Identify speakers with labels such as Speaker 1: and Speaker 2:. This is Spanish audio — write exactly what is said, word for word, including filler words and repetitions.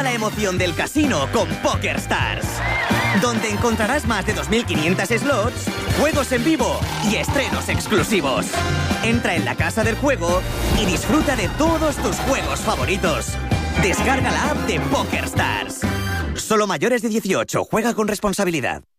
Speaker 1: La emoción del casino con PokerStars, donde encontrarás más de dos mil quinientos slots, juegos en vivo y estrenos exclusivos. Entra en la casa del juego y disfruta de todos tus juegos favoritos. Descarga la app de PokerStars. Solo mayores de dieciocho. Juega con responsabilidad.